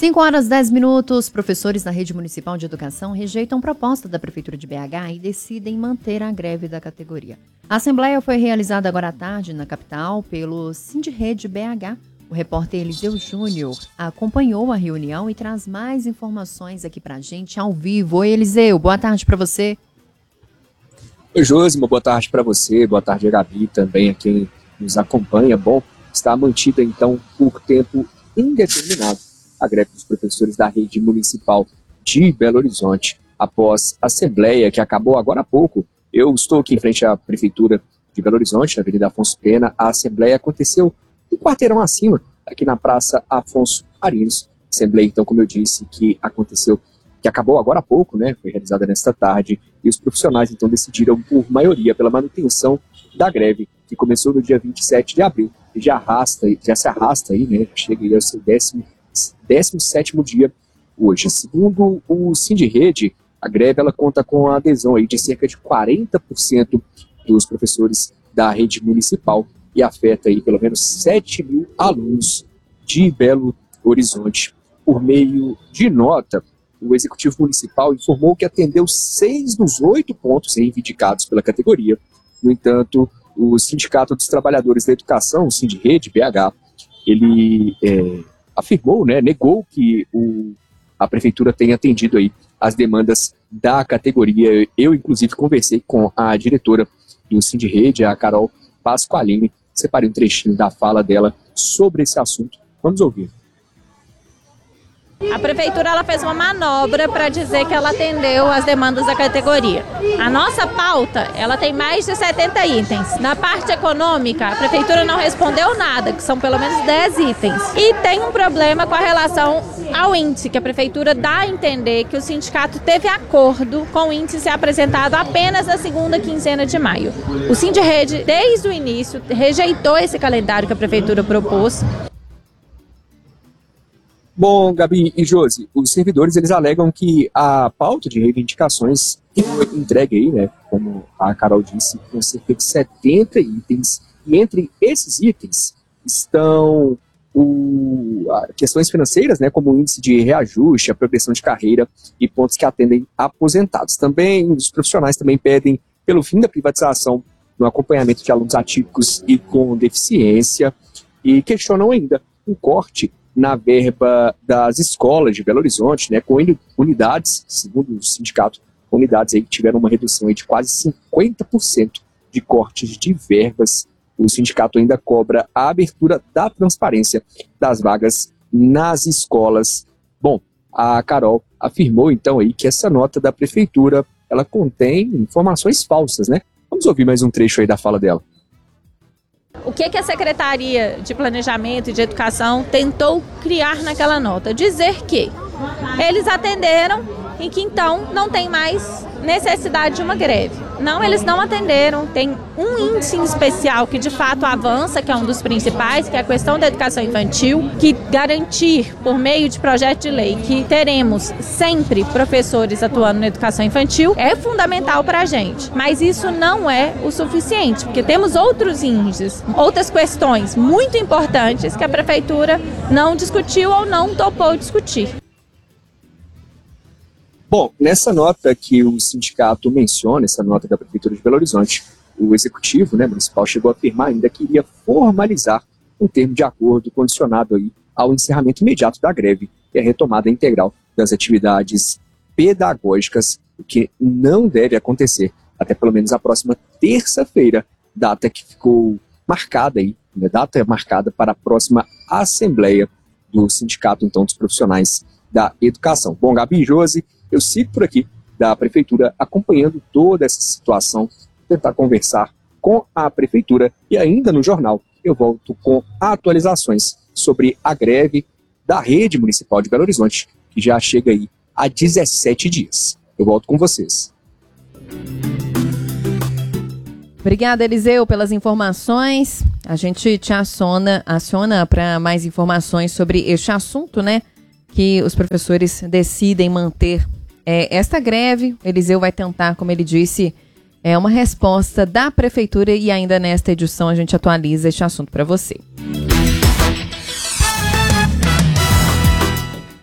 5h10. Professores da Rede Municipal de Educação rejeitam proposta da Prefeitura de BH e decidem manter a greve da categoria. A assembleia foi realizada agora à tarde na capital pelo Sindirede BH. O repórter Eliseu Júnior acompanhou a reunião e traz mais informações aqui pra gente ao vivo. Oi, Eliseu, boa tarde para você. Oi, Josima, boa tarde para você, boa tarde a Gabi, também a quem nos acompanha. Bom, está mantida então por tempo indeterminado a greve dos professores da Rede Municipal de Belo Horizonte, após a assembleia que acabou agora há pouco. Eu estou aqui em frente à Prefeitura de Belo Horizonte, na Avenida Afonso Pena. A assembleia aconteceu um quarteirão acima, aqui na Praça Afonso Arinos. Assembleia, então, como eu disse, que acabou agora há pouco, né? Foi realizada nesta tarde, e os profissionais, então, decidiram por maioria pela manutenção da greve, que começou no dia 27 de abril, e já se arrasta aí, né? Chega aí ao seu 17º dia hoje. Segundo o Sindirede, a greve ela conta com a adesão aí de cerca de 40% dos professores da rede municipal e afeta aí pelo menos 7 mil alunos de Belo Horizonte. Por meio de nota, o Executivo Municipal informou que atendeu 6 dos 8 pontos reivindicados pela categoria. No entanto, o Sindicato dos Trabalhadores da Educação, o Sindirede BH, ele afirmou, né, negou que a Prefeitura tenha atendido aí as demandas da categoria. Eu, inclusive, conversei com a diretora do Sindirede, a Carol Pasqualini. Separei um trechinho da fala dela sobre esse assunto. Vamos ouvir. A Prefeitura ela fez uma manobra para dizer que ela atendeu as demandas da categoria. A nossa pauta ela tem mais de 70 itens. Na parte econômica, a Prefeitura não respondeu nada, que são pelo menos 10 itens. E tem um problema com a relação ao índice, que a Prefeitura dá a entender que o sindicato teve acordo com o índice ser apresentado apenas na segunda quinzena de maio. O Sindirede, desde o início, rejeitou esse calendário que a Prefeitura propôs. Bom, Gabi e Josi, os servidores eles alegam que a pauta de reivindicações foi entregue aí, né, como a Carol disse, com cerca de 70 itens, e entre esses itens estão questões financeiras, né, como o índice de reajuste, a progressão de carreira e pontos que atendem aposentados. Também os profissionais também pedem pelo fim da privatização no acompanhamento de alunos atípicos e com deficiência, e questionam ainda um corte na verba das escolas de Belo Horizonte, né, com unidades, segundo o sindicato, unidades aí que tiveram uma redução aí de quase 50% de cortes de verbas. O sindicato ainda cobra a abertura da transparência das vagas nas escolas. Bom, a Carol afirmou então aí que essa nota da Prefeitura, ela contém informações falsas, né? Vamos ouvir mais um trecho aí da fala dela. O que a Secretaria de Planejamento e de Educação tentou criar naquela nota? Dizer que eles atenderam e que então não tem mais necessidade de uma greve. Não, eles não atenderam. Tem um índice em especial que de fato avança, que é um dos principais, que é a questão da educação infantil, que garantir por meio de projeto de lei que teremos sempre professores atuando na educação infantil é fundamental para a gente. Mas isso não é o suficiente, porque temos outros índices, outras questões muito importantes que a Prefeitura não discutiu ou não topou discutir. Bom, nessa nota que o sindicato menciona, essa nota da Prefeitura de Belo Horizonte, o Executivo, né, municipal chegou a afirmar ainda que iria formalizar um termo de acordo condicionado aí ao encerramento imediato da greve e a retomada integral das atividades pedagógicas, o que não deve acontecer até pelo menos a próxima terça-feira, data que ficou marcada aí, né, data marcada para a próxima assembleia do sindicato, então, dos profissionais da educação. Bom, Gabi e Josi, eu sigo por aqui da Prefeitura acompanhando toda essa situação, tentar conversar com a Prefeitura e ainda no jornal eu volto com atualizações sobre a greve da Rede Municipal de Belo Horizonte, que já chega aí a 17 dias. Eu volto com vocês. Obrigada, Eliseu, pelas informações. A gente te aciona para mais informações sobre este assunto, né? Que os professores decidem manter esta greve. Eliseu vai tentar, como ele disse, uma resposta da Prefeitura e ainda nesta edição a gente atualiza este assunto para você.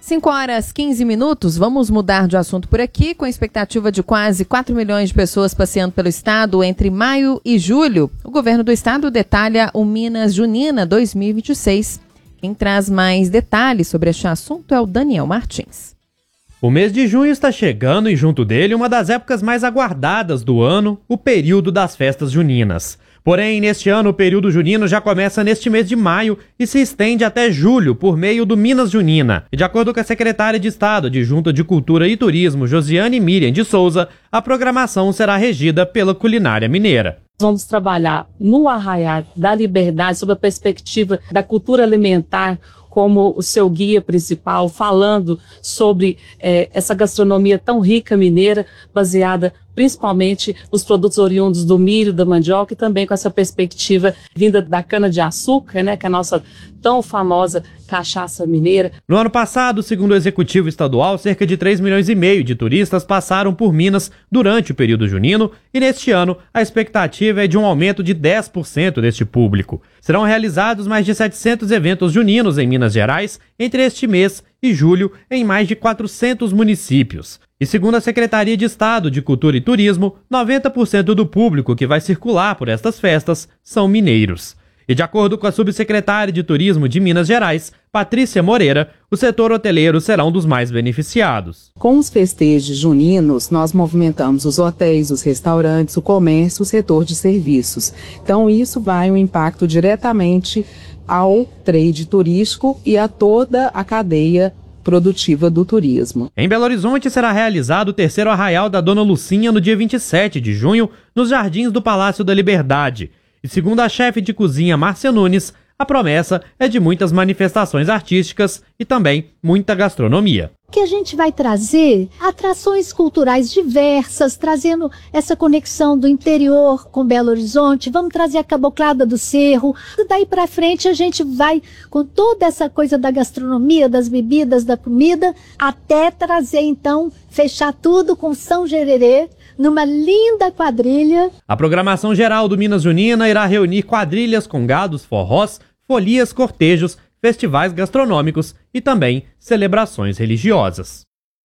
5h15, vamos mudar de assunto por aqui, com a expectativa de quase 4 milhões de pessoas passeando pelo estado entre maio e julho. O governo do estado detalha o Minas Junina 2026. Quem traz mais detalhes sobre este assunto é o Daniel Martins. O mês de junho está chegando e junto dele uma das épocas mais aguardadas do ano, o período das festas juninas. Porém, neste ano, o período junino já começa neste mês de maio e se estende até julho por meio do Minas Junina. E de acordo com a secretária de Estado adjunta de Cultura e Turismo, Josiane Miriam de Souza, a programação será regida pela culinária mineira. Vamos trabalhar no Arraiá da Liberdade sob a perspectiva da cultura alimentar como o seu guia principal, falando sobre essa gastronomia tão rica mineira, baseada principalmente nos produtos oriundos do milho, da mandioca e também com essa perspectiva vinda da cana-de-açúcar, né, que é a nossa tão famosa cachaça mineira. No ano passado, segundo o Executivo Estadual, cerca de 3,5 milhões de turistas passaram por Minas durante o período junino e neste ano a expectativa é de um aumento de 10% deste público. Serão realizados mais de 700 eventos juninos em Minas Gerais entre este mês e julho em mais de 400 municípios. E segundo a Secretaria de Estado de Cultura e Turismo, 90% do público que vai circular por estas festas são mineiros. E de acordo com a subsecretária de Turismo de Minas Gerais, Patrícia Moreira, o setor hoteleiro será um dos mais beneficiados. Com os festejos juninos, nós movimentamos os hotéis, os restaurantes, o comércio, o setor de serviços. Então isso vai um impacto diretamente ao trade turístico e a toda a cadeia produtiva do turismo. Em Belo Horizonte será realizado o terceiro Arraial da Dona Lucinha no dia 27 de junho, nos jardins do Palácio da Liberdade. E segundo a chefe de cozinha Márcia Nunes, a promessa é de muitas manifestações artísticas e também muita gastronomia. Que a gente vai trazer atrações culturais diversas, trazendo essa conexão do interior com Belo Horizonte, vamos trazer a Caboclada do Cerro, e daí para frente a gente vai com toda essa coisa da gastronomia, das bebidas, da comida, até trazer então, fechar tudo com São Gererê, numa linda quadrilha. A programação geral do Minas Junina irá reunir quadrilhas com gados, forrós, folias, cortejos, festivais gastronômicos e também celebrações religiosas.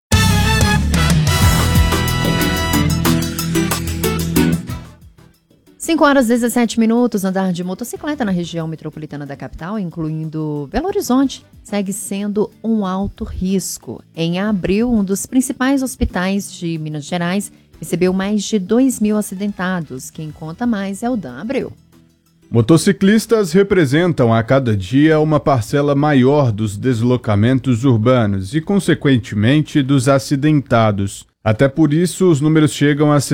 Cinco horas e 17 minutos. Andar de motocicleta na região metropolitana da capital, incluindo Belo Horizonte, segue sendo um alto risco. Em abril, um dos principais hospitais de Minas Gerais recebeu mais de 2.000 acidentados. Quem conta mais é o Dan Abreu. Motociclistas representam a cada dia uma parcela maior dos deslocamentos urbanos e, consequentemente, dos acidentados. Até por isso, os números chegam a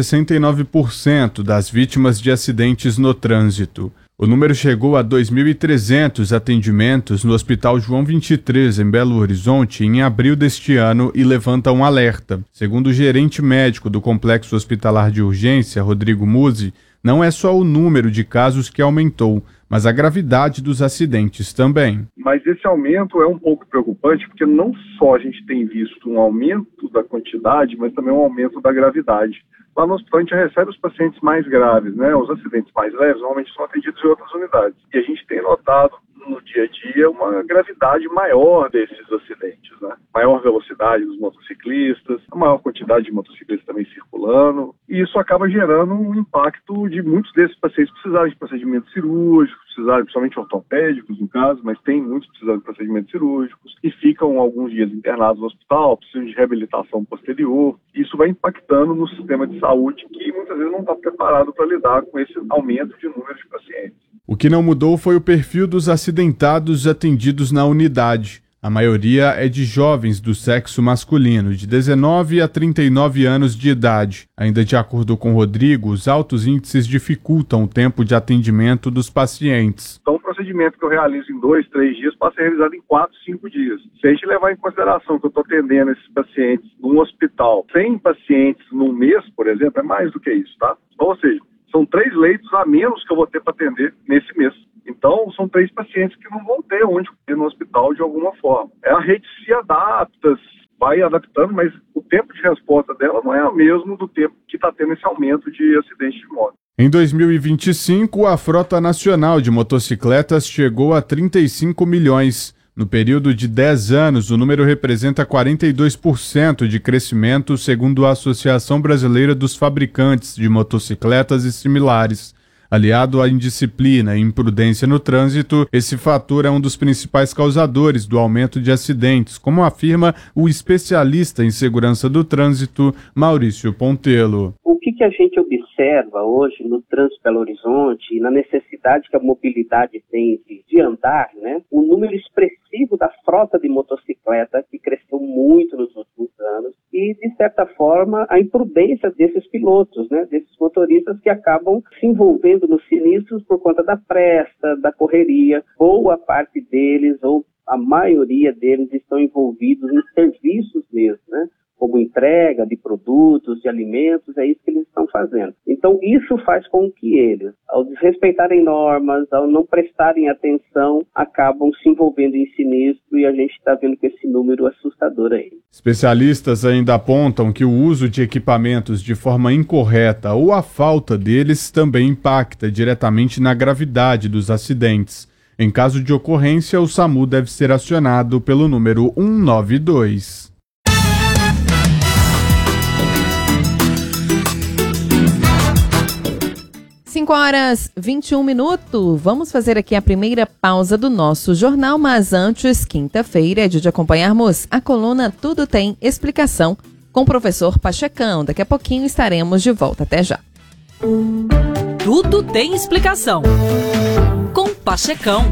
69% das vítimas de acidentes no trânsito. O número chegou a 2.300 atendimentos no Hospital João 23, em Belo Horizonte, em abril deste ano e levanta um alerta. Segundo o gerente médico do Complexo Hospitalar de Urgência, Rodrigo Musi, não é só o número de casos que aumentou, mas a gravidade dos acidentes também. Mas esse aumento é um pouco preocupante, porque não só a gente tem visto um aumento da quantidade, mas também um aumento da gravidade. Lá no hospital a gente recebe os pacientes mais graves, né? Os acidentes mais leves normalmente são atendidos em outras unidades. E a gente tem notado no dia a dia uma gravidade maior desses acidentes, né? Maior velocidade dos motociclistas, a maior quantidade de motociclistas também circulando, e isso acaba gerando um impacto de muitos desses pacientes precisarem de procedimentos cirúrgicos, precisarem, principalmente ortopédicos no caso, mas tem muitos precisando de procedimentos cirúrgicos, e ficam alguns dias internados no hospital, precisam de reabilitação posterior. Isso vai impactando no sistema de saúde, que muitas vezes não está preparado para lidar com esse aumento de número de pacientes. O que não mudou foi o perfil dos acidentados atendidos na unidade. A maioria é de jovens do sexo masculino, de 19 a 39 anos de idade. Ainda de acordo com Rodrigo, os altos índices dificultam o tempo de atendimento dos pacientes. Então, um procedimento que eu realizo em 2, 3 dias passa a ser realizado em 4, 5 dias. Se a gente levar em consideração que eu estou atendendo esses pacientes num hospital, 100 pacientes num mês, por exemplo, é mais do que isso, tá? Então, ou seja, são 3 leitos a menos que eu vou ter para atender nesse mês. Então, são 3 pacientes que não vão ter onde ir no hospital de alguma forma. A rede se adapta, vai adaptando, mas o tempo de resposta dela não é o mesmo do tempo que está tendo esse aumento de acidentes de moto. Em 2025, a frota nacional de motocicletas chegou a 35 milhões. No período de 10 anos, o número representa 42% de crescimento, segundo a Associação Brasileira dos Fabricantes de Motocicletas e Similares. Aliado à indisciplina e imprudência no trânsito, esse fator é um dos principais causadores do aumento de acidentes, como afirma o especialista em segurança do trânsito, Maurício Pontelo. O que a gente observa hoje no trânsito Belo Horizonte e na necessidade que a mobilidade tem de andar, né? O número expressivo da frota de motocicleta que cresceu muito nos últimos anos e, de certa forma, a imprudência desses pilotos, né? Desses motoristas que acabam se envolvendo nos sinistros por conta da pressa, da correria. Boa parte deles, ou a maioria deles, estão envolvidos em serviços mesmo, né? Como entrega de produtos, de alimentos, é isso que eles estão fazendo. Então, isso faz com que eles, ao desrespeitarem normas, ao não prestarem atenção, acabam se envolvendo em sinistro e a gente está vendo com esse número assustador aí. Especialistas ainda apontam que o uso de equipamentos de forma incorreta ou a falta deles também impacta diretamente na gravidade dos acidentes. Em caso de ocorrência, o SAMU deve ser acionado pelo número 192. 5h21. Vamos fazer aqui a primeira pausa do nosso jornal, mas antes, quinta-feira, é dia de acompanharmos a coluna Tudo Tem Explicação com o professor Pachecão. Daqui a pouquinho estaremos de volta. Até já. Tudo Tem Explicação com Pachecão.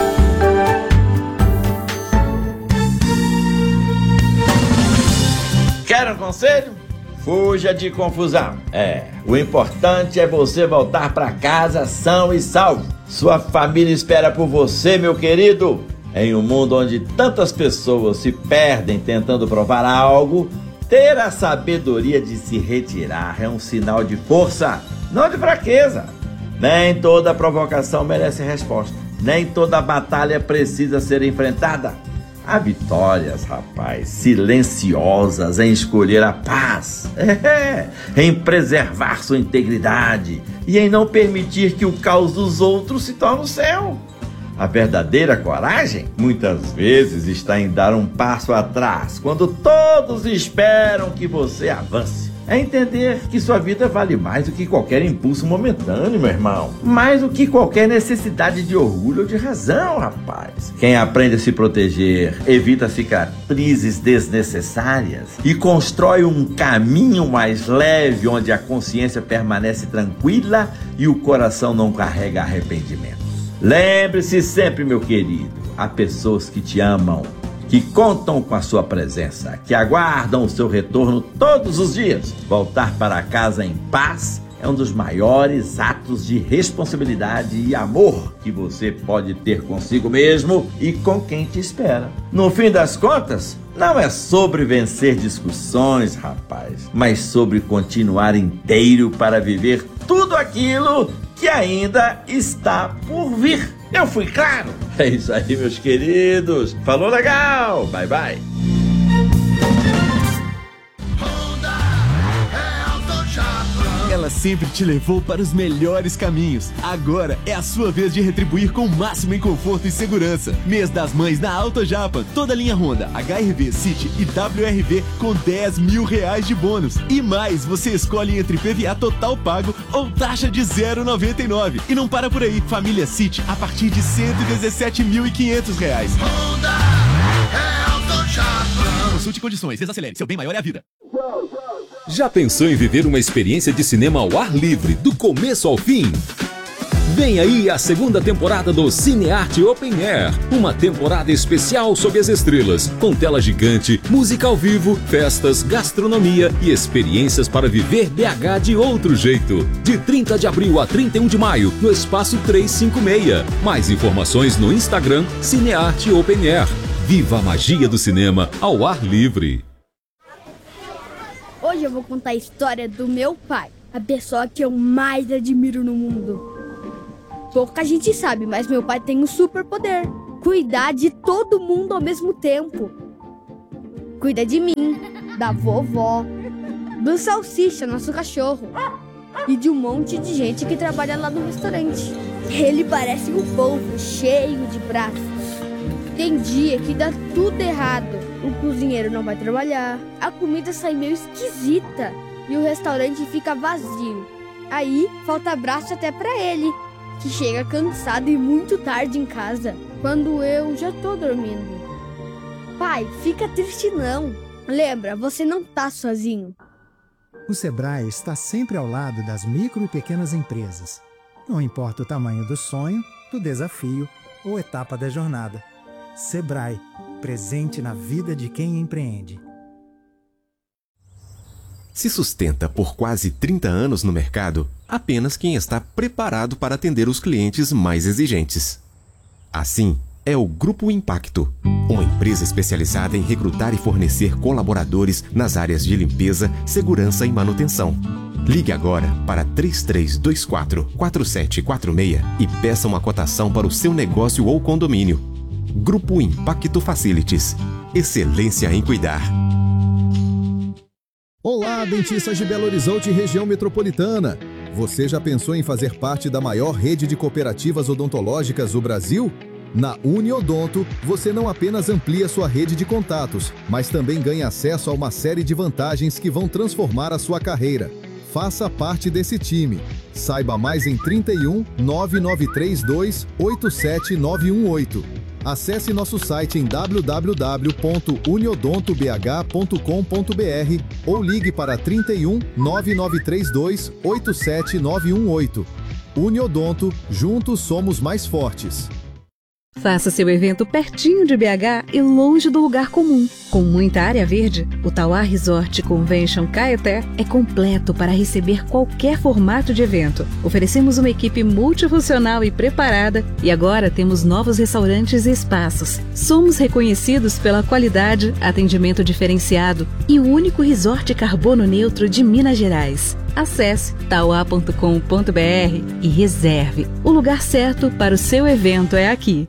Quer um conselho? Fuja de confusão. O importante é você voltar para casa são e salvo. Sua família espera por você, meu querido. Em um mundo onde tantas pessoas se perdem tentando provar algo, ter a sabedoria de se retirar é um sinal de força, não de fraqueza. Nem toda provocação merece resposta. Nem toda batalha precisa ser enfrentada. Há vitórias, rapaz, silenciosas em escolher a paz, em preservar sua integridade e em não permitir que o caos dos outros se torne o céu. A verdadeira coragem, muitas vezes, está em dar um passo atrás, quando todos esperam que você avance. É entender que sua vida vale mais do que qualquer impulso momentâneo, meu irmão. Mais do que qualquer necessidade de orgulho ou de razão, rapaz. Quem aprende a se proteger, evita cicatrizes desnecessárias e constrói um caminho mais leve onde a consciência permanece tranquila e o coração não carrega arrependimentos. Lembre-se sempre, meu querido, há pessoas que te amam, que contam com a sua presença, que aguardam o seu retorno todos os dias. Voltar para casa em paz é um dos maiores atos de responsabilidade e amor que você pode ter consigo mesmo e com quem te espera. No fim das contas, não é sobre vencer discussões, rapaz, mas sobre continuar inteiro para viver tudo aquilo que ainda está por vir. Eu fui claro? É isso aí, meus queridos. Falou legal. Bye, bye. Ela sempre te levou para os melhores caminhos. Agora é a sua vez de retribuir com o máximo em conforto e segurança. Mês das Mães na Auto Japan. Toda linha Honda, HR-V, City e WR-V com R$10 mil de bônus. E mais, você escolhe entre PVA total pago ou taxa de 0,99. E não para por aí. Família City a partir de R$117.500. Honda é Auto Japan. Consulte condições, desacelere. Seu bem maior é a vida. Já pensou em viver uma experiência de cinema ao ar livre, do começo ao fim? Vem aí a segunda temporada do Cinearte Open Air, uma temporada especial sob as estrelas, com tela gigante, música ao vivo, festas, gastronomia e experiências para viver BH de outro jeito. De 30 de abril a 31 de maio, no Espaço 356. Mais informações no Instagram Cinearte Open Air. Viva a magia do cinema ao ar livre. Hoje eu vou contar a história do meu pai, a pessoa que eu mais admiro no mundo. Pouca gente sabe, mas meu pai tem um superpoder: cuidar de todo mundo ao mesmo tempo. Cuida de mim, da vovó, do Salsicha, nosso cachorro, e de um monte de gente que trabalha lá no restaurante. Ele parece um polvo cheio de braços. Tem dia que dá tudo errado. O cozinheiro não vai trabalhar, a comida sai meio esquisita e o restaurante fica vazio. Aí falta abraço até pra ele, que chega cansado e muito tarde em casa, quando eu já tô dormindo. Pai, fica triste não. Lembra, você não tá sozinho. O Sebrae está sempre ao lado das micro e pequenas empresas. Não importa o tamanho do sonho, do desafio ou etapa da jornada. Sebrae, presente na vida de quem empreende. Se sustenta por quase 30 anos no mercado, apenas quem está preparado para atender os clientes mais exigentes. Assim, é o Grupo Impacto, uma empresa especializada em recrutar e fornecer colaboradores nas áreas de limpeza, segurança e manutenção. Ligue agora para 3324-4746 e peça uma cotação para o seu negócio ou condomínio. Grupo Impacto Facilities. Excelência em cuidar. Olá, dentistas de Belo Horizonte e região metropolitana. Você já pensou em fazer parte da maior rede de cooperativas odontológicas do Brasil? Na Uniodonto, você não apenas amplia sua rede de contatos, mas também ganha acesso a uma série de vantagens que vão transformar a sua carreira. Faça parte desse time. Saiba mais em 31 9932 87918. Acesse nosso site em www.uniodontobh.com.br ou ligue para 31 9932 87918. Uniodonto, juntos somos mais fortes. Faça seu evento pertinho de BH e longe do lugar comum. Com muita área verde, o Tauá Resort Convention Caeté é completo para receber qualquer formato de evento. Oferecemos uma equipe multifuncional e preparada e agora temos novos restaurantes e espaços. Somos reconhecidos pela qualidade, atendimento diferenciado e o único resort carbono neutro de Minas Gerais. Acesse tauá.com.br e reserve. O lugar certo para o seu evento é aqui.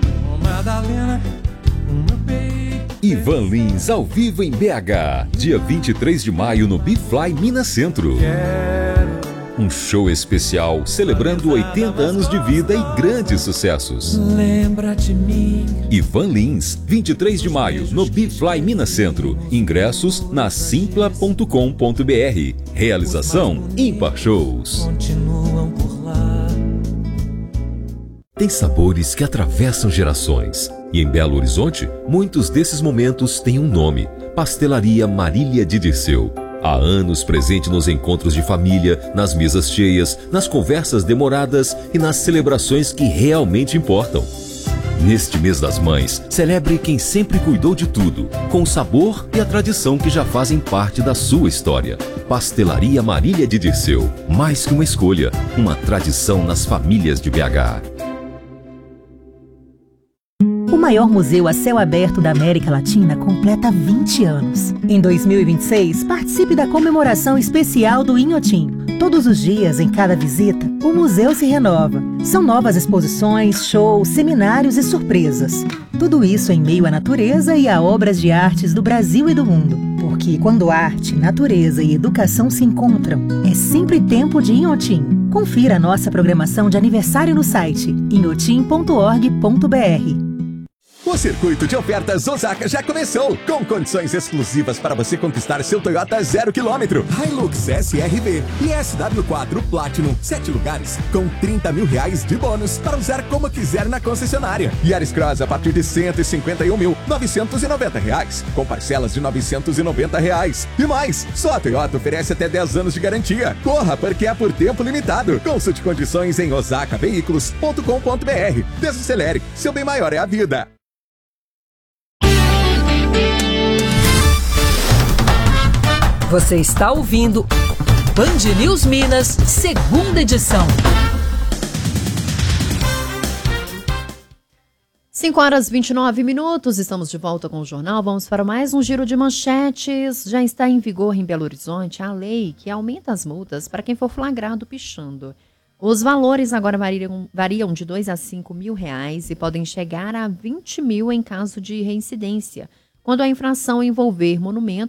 Ivan Lins ao vivo em BH, dia 23 de maio no Bifly Minas Centro. Um show especial celebrando 80 anos de vida e grandes sucessos. Lembra de mim. Ivan Lins, 23 de maio no Bifly Minas Centro. Ingressos na simpla.com.br. Realização Ímpar Shows. Continuam por lá. Tem sabores que atravessam gerações. E em Belo Horizonte, muitos desses momentos têm um nome: Pastelaria Marília de Dirceu. Há anos presente nos encontros de família, nas mesas cheias, nas conversas demoradas e nas celebrações que realmente importam. Neste mês das mães, celebre quem sempre cuidou de tudo, com o sabor e a tradição que já fazem parte da sua história. Pastelaria Marília de Dirceu. Mais que uma escolha, uma tradição nas famílias de BH. O maior museu a céu aberto da América Latina completa 20 anos. Em 2026, participe da comemoração especial do Inhotim. Todos os dias, em cada visita, o museu se renova. São novas exposições, shows, seminários e surpresas. Tudo isso em meio à natureza e a obras de artes do Brasil e do mundo. Porque quando arte, natureza e educação se encontram, é sempre tempo de Inhotim. Confira a nossa programação de aniversário no site inhotim.org.br. O circuito de ofertas Osaka já começou, com condições exclusivas para você conquistar seu Toyota 0 km, Hilux SRV e SW4 Platinum, 7 lugares, com 30 mil reais de bônus para usar como quiser na concessionária. Yaris Cross a partir de R$151.990, com parcelas de R$990. E mais, só a Toyota oferece até 10 anos de garantia. Corra, porque é por tempo limitado. Consulte condições em osakaveículos.com.br. Desacelere, seu bem maior é a vida. Você está ouvindo Band News Minas, segunda edição. 5h29, estamos de volta com o jornal. Vamos para mais um giro de manchetes. Já está em vigor em Belo Horizonte a lei que aumenta as multas para quem for flagrado pichando. Os valores agora variam de R$2 a R$5 mil e podem chegar a R$20 mil em caso de reincidência, quando a infração envolver monumento